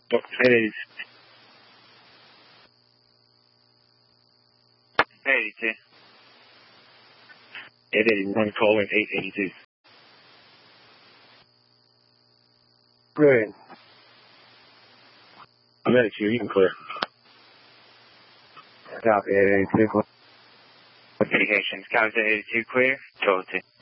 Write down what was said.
882. 882. 881 calling 882. Brilliant. I'm at you, you can clear. Copy 882. Communications, Cavity 882 clear, total.